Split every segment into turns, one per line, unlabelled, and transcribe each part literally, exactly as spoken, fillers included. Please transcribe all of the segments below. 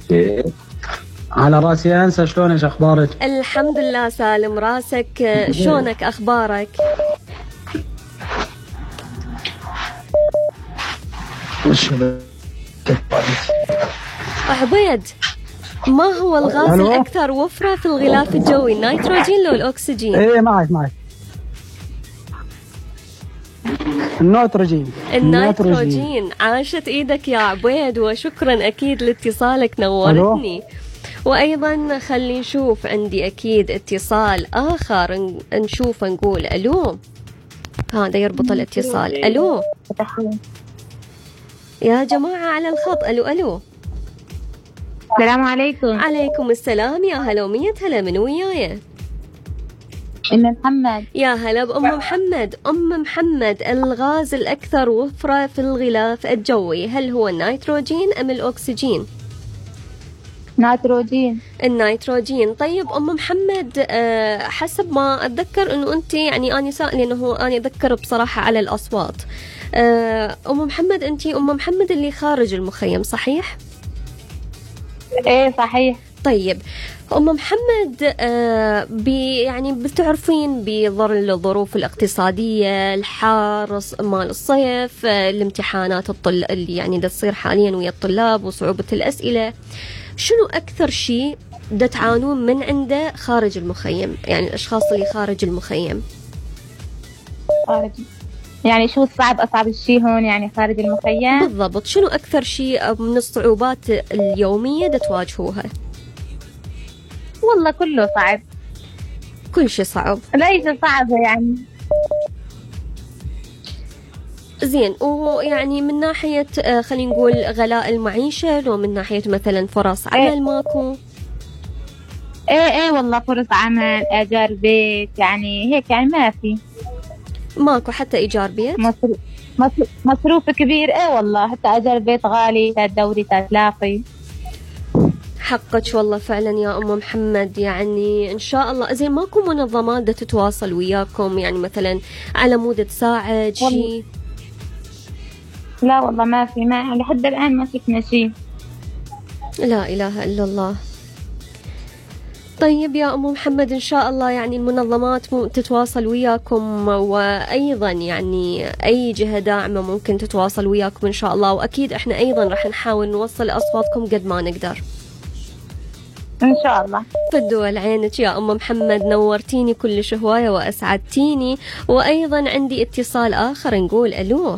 أكيد. على راسي أنسى. شلونك؟ إيش أخبارك؟
الحمد لله سالم راسك. شلونك أخبارك؟ عبيد، ما هو الغاز الأكثر وفرة في الغلاف الجوي، النيتروجين لو الأكسجين؟
إيه معك معك النيتروجين.
النيتروجين. عاشت ايدك يا عبيد وشكرا اكيد لاتصالك، نورتني. وايضا خلي نشوف، عندي اكيد اتصال اخر نشوف نقول الو. هذا يربط الاتصال. الو يا جماعة على الخط. الو الو.
السلام عليكم.
عليكم السلام. يا هلا ومية هلا. من وياي؟
أم محمد.
يا هلا بأم محمد. أم محمد، الغاز الأكثر وفرة في الغلاف الجوي هل هو النيتروجين أم الأكسجين؟
نيتروجين.
النيتروجين. طيب أم محمد، أه حسب ما أتذكر أنه أنت يعني أنا سائلة أنه أنا أذكر بصراحة على الأصوات. أه أم محمد، أنت أم محمد اللي خارج المخيم صحيح؟
إيه صحيح.
طيب أم محمد، آه بي يعني بتعرفين بظل الظروف الاقتصادية، الحار مال الصيف، آه الامتحانات الطل اللي يعني دا تصير حاليا ويا الطلاب وصعوبة الأسئلة، شنو أكثر شيء دا تعانون من عنده خارج المخيم، يعني الأشخاص اللي خارج المخيم؟
خارج يعني شو الصعب؟ أصعب الشيء هون يعني خارج المخيم
بالضبط. شنو أكثر شيء من الصعوبات اليومية دا تواجهوها؟
والله كله صعب.
كل شيء صعب.
ليس صعب يعني.
زين. ويعني من ناحية خلينا نقول غلاء المعيشة، لو من ناحية مثلا فرص عمل
إيه.
ماكو؟
ايه ايه والله فرص عمل، اجار بيت، يعني هيك يعني ما في.
ماكو حتى ايجار بيت؟
مصروف مصروف, مصروف كبير. ايه والله حتى اجار بيت غالي، ثلاث دوري ثلاث لاقي.
حقك والله فعلا يا أم محمد. يعني إن شاء الله. زين، ماكو منظمات دا تتواصل وياكم يعني مثلا على مود تساعد شيء؟
لا والله ما في، ما لحد الآن ما شفنا شيء.
لا إله إلا الله. طيب يا أم محمد، إن شاء الله يعني المنظمات تتواصل وياكم، وأيضا يعني أي جهة داعمة ممكن تتواصل وياكم إن شاء الله، وأكيد إحنا أيضا راح نحاول نوصل أصواتكم قد ما نقدر
إن شاء الله.
فدوا عينك يا أم محمد، نورتيني كل هواية وأسعدتيني. وأيضا عندي اتصال آخر نقول ألو.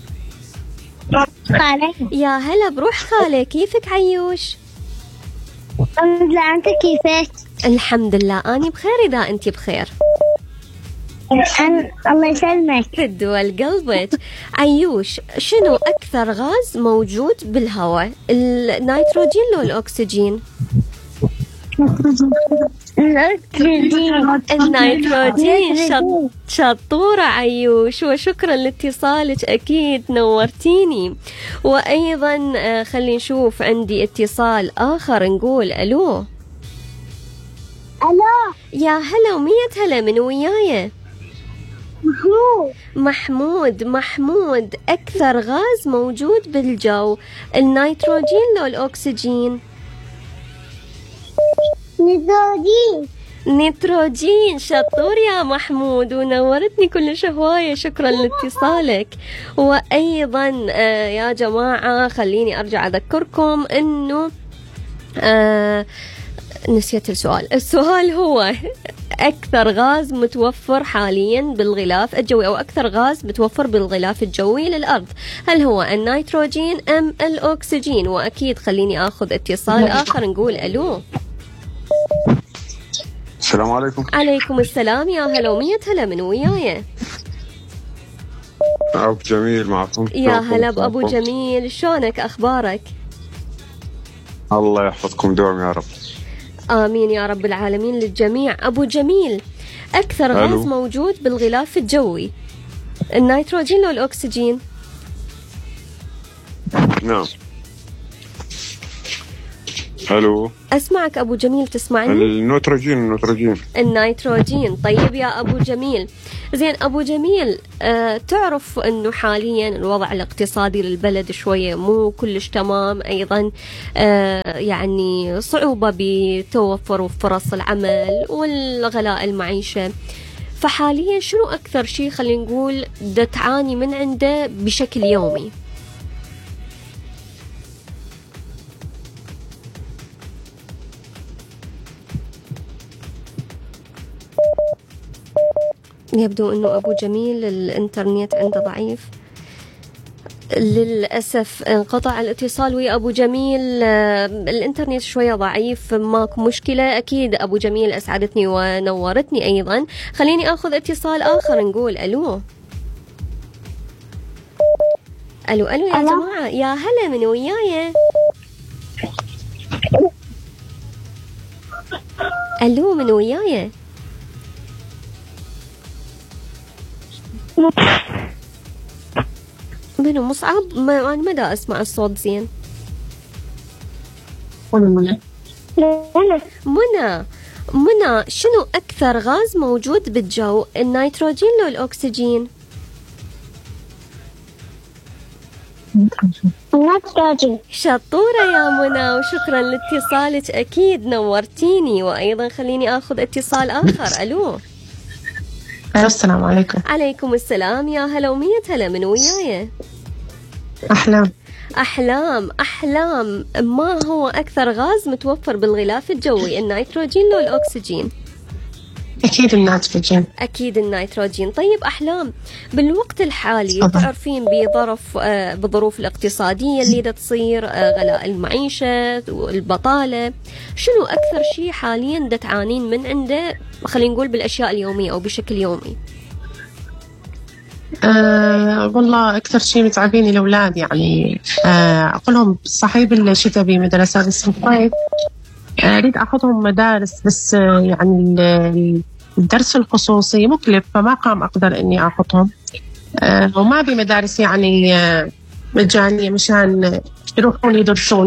خالة.
يا هلا بروح خالة، كيفك عيوش؟
الحمد لله، أنت كيفك؟
الحمد لله أنا بخير إذا أنت بخير.
أنا الله يسلمك.
فدوا قلبك. عيوش، شنو أكثر غاز موجود بالهواء، النيتروجين لو الأكسجين؟ النيتروجين. شط... شطورة عيوش، وشكرا لاتصالك، أكيد نورتيني. وأيضا خلي نشوف، عندي اتصال آخر نقول ألو.
ألو.
يا هلا ومية هلا. من وياي؟
محمود.
محمود. محمود، أكثر غاز موجود بالجو، النيتروجين لو الأكسجين؟
نيتروجين.
نيتروجين. شطور يا محمود، ونورتني كل شهواية، شكرا لاتصالك. وأيضا آه يا جماعة خليني أرجع أذكركم أنه آه نسيت السؤال. السؤال هو أكثر غاز متوفر حاليا بالغلاف الجوي، أو أكثر غاز متوفر بالغلاف الجوي للأرض، هل هو النيتروجين أم الأكسجين؟ وأكيد خليني أخذ اتصال آخر نقول ألو.
السلام عليكم.
عليكم السلام. يا هلا ومية هلا. من وياي؟
أبو جميل معكم.
يا هلا بأبو جميل، شلونك أخبارك؟
الله يحفظكم دوم يا رب.
آمين يا رب العالمين للجميع. أبو جميل، أكثر غاز
ألو.
موجود بالغلاف الجوي، النيتروجين لو الأكسجين؟
نعم. الو.
أسمعك أبو جميل، تسمعني؟
النيتروجين. النيتروجين.
النيتروجين. طيب يا أبو جميل، زين أبو جميل، آه تعرف أنه حاليا الوضع الاقتصادي للبلد شوية مو كلش تمام، أيضا آه يعني صعوبة بتوفر فرص العمل والغلاء المعيشة، فحاليا شنو أكثر شيء خلينا نقول دا تعاني من عنده بشكل يومي؟ يبدو أنه أبو جميل الإنترنت عنده ضعيف للأسف، انقطع الاتصال ويا أبو جميل. الإنترنت شوية ضعيف، ماكو مشكلة. أكيد أبو جميل أسعدتني ونورتني أيضا. خليني أخذ اتصال آخر، نقول ألو ألو ألو يا جماعة، يا هلا من وياي. ألو من وياي. منو مصعب؟ ما أنا ما دا أسمع الصوت زين.
منى
منى منى شنو أكثر غاز موجود بالجو، النيتروجين لو الأكسجين؟
النيتروجين.
شطورة يا منى وشكرا لاتصالك، أكيد نورتيني. وأيضا خليني أخذ اتصال آخر. ألو
السلام عليكم.
عليكم السلام، يا هلا ومية هلا من وياي.
أحلام.
أحلام أحلام ما هو أكثر غاز متوفر بالغلاف الجوي، النيتروجين لو الأكسجين؟
أكيد النيتروجين.
أكيد النيتروجين. طيب أحلام، بالوقت الحالي
طبعا.
تعرفين بظرف آه بظروف الاقتصادية اللي دا تصير، آه غلاء المعيشة والبطالة، شنو أكثر شيء حاليا دا تعانين من عنده، خلينا نقول بالأشياء اليومية أو بشكل يومي؟
أه والله أكثر شيء متعبيني الأولاد، يعني أه أقولهم صحيح الشتاء بمدرسة، بس الصيف أريد أخذهم مدارس، بس آه يعني الدرس الخصوصي مكلف، فما قام أقدر إني أخذهم، أه وما بمدارس يعني آه مجانية مشان يروحون يدرسون.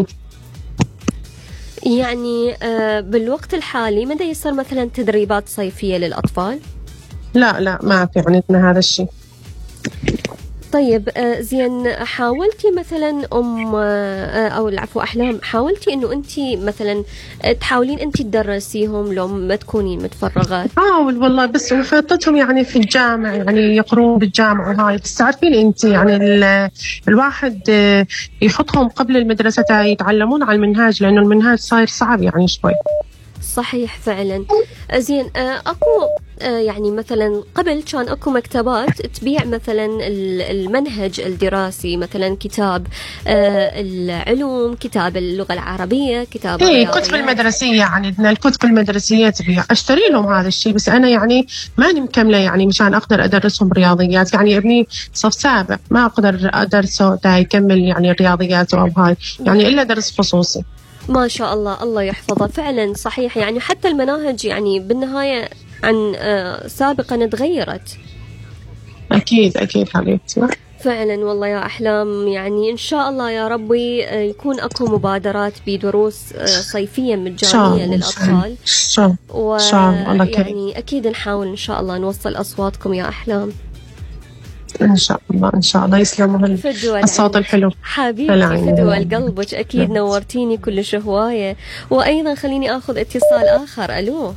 يعني آه بالوقت الحالي مدى يصير مثلا تدريبات صيفية للأطفال؟
لا لا ما في عندنا هذا الشيء.
طيب آه زين، حاولتي مثلا أم آه أو العفو أحلام، حاولتي إنه أنتي مثلا تحاولين أنتي تدرسيهم لو ما تكونين متفرغة؟
حاول والله، بس حطيتهم يعني في الجامعة، يعني يقرون بالجامعة وهاي، بس تعرفين أنت يعني الواحد يحطهم قبل المدرسة يتعلمون على المنهاج، لأنه المنهاج صاير صعب يعني شوي.
صحيح فعلا. زين اكو يعني مثلا قبل كان اكو مكتبات تبيع مثلا المنهج الدراسي، مثلا كتاب العلوم، كتاب اللغة العربية، كتاب
ايه الكتب المدرسية، يعني الكتب المدرسية تبيع، اشتري لهم هذا الشيء، بس انا يعني ماني مكملة يعني مشان اقدر ادرسهم رياضيات، يعني ابني صف سابع ما اقدر ادرسه تا يكمل يعني الرياضيات او هاي، يعني الا درس خصوصي.
ما شاء الله، الله يحفظه. فعلا صحيح، يعني حتى المناهج يعني بالنهاية عن سابقا تغيرت.
أكيد أكيد حبيبتي.
فعلا والله يا أحلام، يعني إن شاء الله يا ربي يكون أكو مبادرات بدروس صيفية مجانية للأطفال.
شاء الله.
يعني أكيد نحاول إن شاء الله نوصل أصواتكم يا أحلام.
إن شاء الله إن شاء الله. يسلموا الصوت الحلو
حبيبتي، فدوى لقلبك. أكيد نورتيني كلش هواية. وأيضا خليني أخذ اتصال آخر. ألو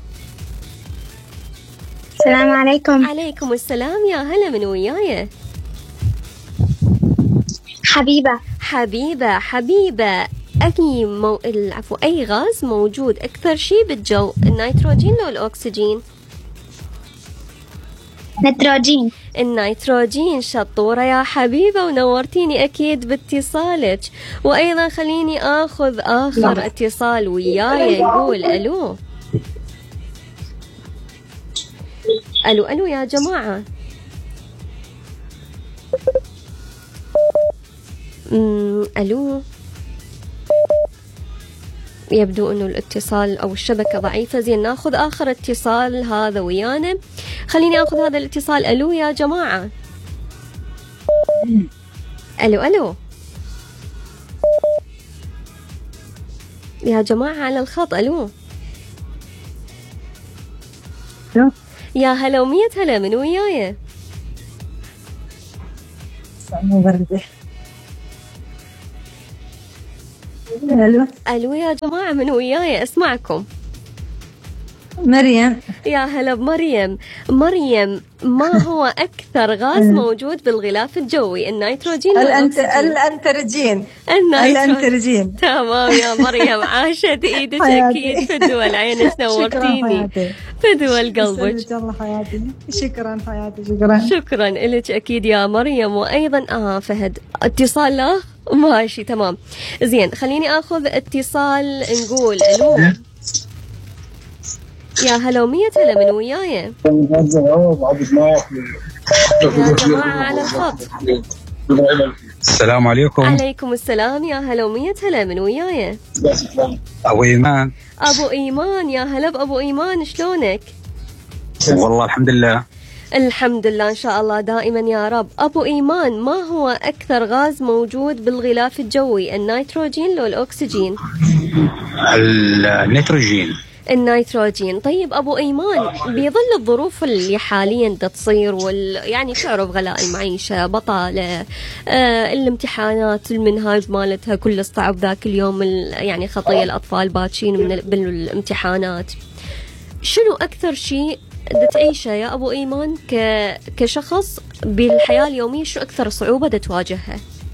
السلام عليكم.
عليكم السلام، يا هلا من وياي.
حبيبة.
حبيبة حبيبة أي مو... العفو أي غاز موجود أكثر شيء بالجو، النيتروجين لو الأكسجين؟
نيتروجين.
النيتروجين. شطورة يا حبيبة ونورتيني أكيد باتصالك. وأيضا خليني أخذ آخر لا. اتصال وياي، نقول ألو ألو ألو يا جماعة. أمم ألو، يبدو أنه الاتصال أو الشبكة ضعيفة. زين ناخذ آخر اتصال هذا ويانا. خليني أخذ هذا الاتصال. ألو يا جماعة. ألو ألو يا جماعة على الخط. ألو يا هلا ومية هلا، من وياي؟
الو
الو يا جماعة، من وياي؟ اسمعكم.
مريم.
يا هلا بمريم. مريم، ما هو أكثر غاز موجود بالغلاف الجوي؟ النيتروجين ولا
الأنت...
الأكسجين؟
الأنترجين.
النيتروجين.
الأنترجين.
تمام يا مريم، عاشت ايدك اكيد فدوى العين، نورتيني فدوى قلبك.
الله حياتي. شكرا حياتي، شكرا.
شكرا لك اكيد يا مريم. وايضا اه فهد اتصال لا ماشي تمام زين. خليني اخذ اتصال، نقول الو. يا هلا ومية هلا، من وياي؟ يا جماعة على الخط.
السلام عليكم.
عليكم السلام. يا هلا ومية هلا، من وياي؟
أبو إيمان.
أبو إيمان، يا هلا بأبو إيمان، شلونك؟
والله الحمد لله.
الحمد لله إن شاء الله دائما يا رب. أبو إيمان، ما هو أكثر غاز موجود بالغلاف الجوي؟ النيتروجين لو الأكسجين؟
النيتروجين.
النيتروجين. طيب أبو إيمان، بظل الظروف اللي حاليا تصير وال يعني تعرف غلاء المعيشة، بطالة، آه الامتحانات المنهاج مالتها كل صعب، ذاك اليوم يعني خطية الأطفال باتشين من بالامتحانات، شنو أكثر شيء تعيشه يا أبو إيمان ك... كشخص بالحياة اليومية؟ شو أكثر صعوبة تواجهها؟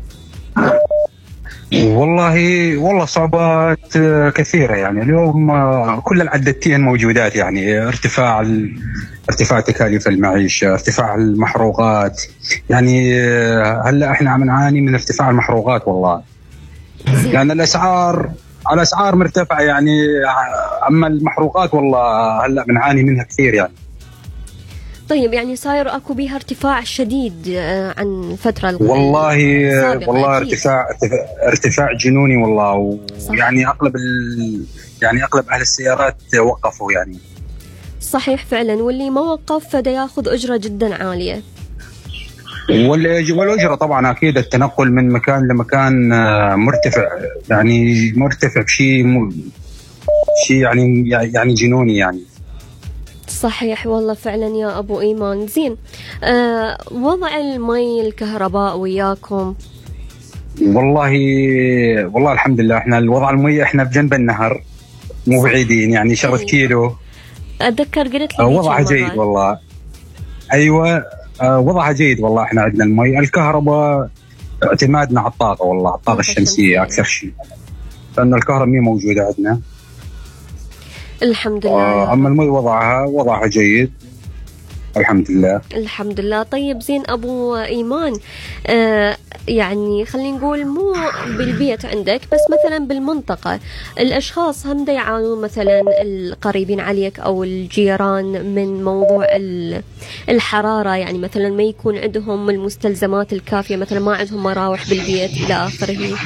والله والله صعوبات كثيرة يعني. اليوم كل العدتين موجودات يعني، ارتفاع ال... ارتفاع تكاليف المعيشة، ارتفاع المحروقات يعني. هلا احنا عم نعاني من ارتفاع المحروقات والله، يعني الأسعار الأسعار مرتفعة يعني. أما المحروقات والله هلا بنعاني منها كثير يعني.
طيب يعني صاير اكو بيها ارتفاع شديد عن الفترة السابقة؟
والله والله ارتفاع ارتفاع جنوني والله. ويعني اغلب ال... يعني اغلب اهل السيارات وقفوا يعني.
صحيح فعلا، واللي ما وقف فدا ياخذ اجرة جدا عالية.
والأجرة طبعا أكيد، التنقل من مكان لمكان مرتفع يعني، مرتفع بشيء م... شيء يعني يعني جنوني يعني.
صحيح والله فعلا يا أبو إيمان. زين، آه وضع المي الكهرباء وياكم؟
والله والله الحمد لله، احنا الوضع المي احنا بجنب النهر، مو بعيدين يعني، شرف كيلو.
أتذكر قلت لي
وضعها جيد والله. أيوة آه وضعها جيد والله. احنا عندنا المي. الكهرباء اعتمادنا على الطاقة والله، الطاقة الشمسية أكثر شيء، لأن الكهرباء مي موجودة عندنا
الحمد لله.
آه أما المي وضعها وضعها جيد الحمد لله.
الحمد لله. طيب زين أبو إيمان، آه يعني خلينا نقول مو بالبيت عندك بس، مثلا بالمنطقة الأشخاص هم دا يعانون، مثلا القريبين عليك أو الجيران، من موضوع الحرارة، يعني مثلا ما يكون عندهم المستلزمات الكافية، مثلا ما عندهم مراوح بالبيت إلى آخره.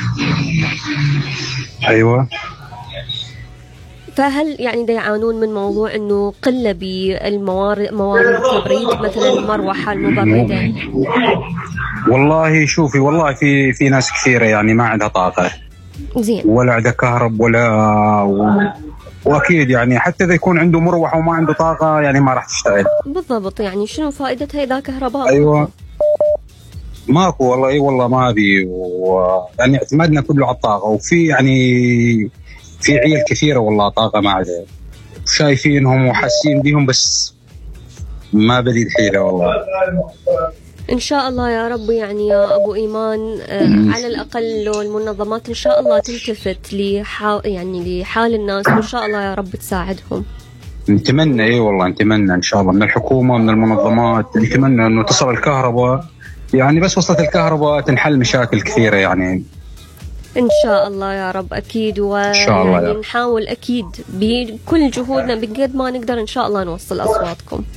أيوة.
فهل يعني دا يعانون من موضوع انه قله بالموارد، موارد التبريد، مثلا المروحه المبرده؟
والله شوفي، والله في في ناس كثيره يعني ما عندها طاقه
زين،
ولا عندها كهرب ولا و... واكيد يعني حتى اذا يكون عنده مروحه وما عنده طاقه يعني ما راح تشتغل.
بالضبط، يعني شنو فائدتها اذا كهرباء؟
ايوه ماكو والله. اي والله ما ابي و... يعني اعتمادنا كله على الطاقه. وفي يعني في عيال كثيرة والله طاقة ما عندها، شايفينهم وحاسين بهم بس ما بدي الحيلة والله.
إن شاء الله يا رب يعني يا أبو إيمان، آه على الأقل لو المنظمات إن شاء الله تلتفت لحال يعني لحال الناس، وإن شاء الله يا رب تساعدهم.
نتمنى إيه والله، نتمنى إن شاء الله من الحكومة من المنظمات، نتمنى إنه تصل الكهرباء يعني، بس وصلت الكهرباء تنحل مشاكل كثيرة يعني.
إن شاء الله يا رب أكيد،
ويعني
نحاول أكيد بكل جهودنا بقد ما نقدر إن شاء الله نوصل أصواتكم.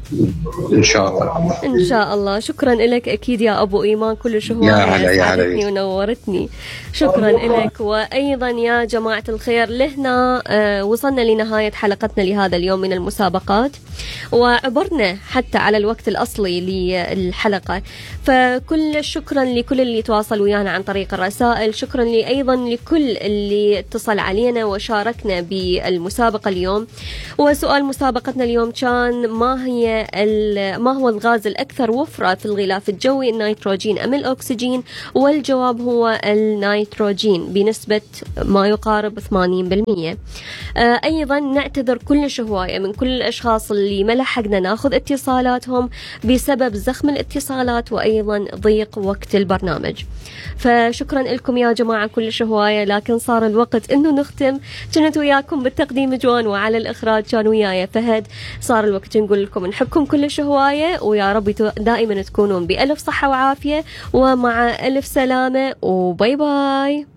ان شاء الله.
ان شاء الله. شكرا لك اكيد يا ابو ايمان، كل شهور
يا هلا يا هلا
سعدتني ونورتني. شكرا لك. وايضا يا جماعه الخير لهنا آه وصلنا لنهايه حلقتنا لهذا اليوم من المسابقات، وعبرنا حتى على الوقت الاصلي للحلقه، فكل شكرا لكل اللي تواصلوا ويانا عن طريق الرسائل. شكرا لي ايضا لكل اللي اتصل علينا وشاركنا بالمسابقه اليوم. وسؤال مسابقتنا اليوم كان ما هي ما هو الغاز الأكثر وفرة في الغلاف الجوي، النيتروجين أم الأكسجين؟ والجواب هو النيتروجين بنسبة ما يقارب ثمانين بالمئة. آه أيضا نعتذر كل هواية من كل الأشخاص اللي ما لحقنا ناخذ اتصالاتهم بسبب زخم الاتصالات وأيضا ضيق وقت البرنامج. فشكرا لكم يا جماعة كل هواية، لكن صار الوقت إنه نختم. كنت وياكم بالتقديم جوان، وعلى الإخراج كان وياي فهد. صار الوقت نقول لكم نحبكم كل هواية، ويا رب دائما تكونون بألف صحة وعافية ومع ألف سلامة، وباي باي.